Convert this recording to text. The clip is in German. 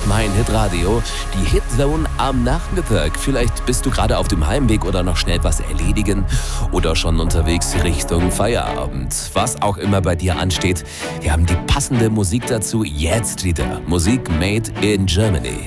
mein Hitradio, die Hitzone am Nachmittag. Vielleicht bist du gerade auf dem Heimweg oder noch schnell was erledigen oder schon unterwegs Richtung Feierabend. Was auch immer bei dir ansteht, wir haben die passende Musik dazu jetzt wieder. Musik made in Germany.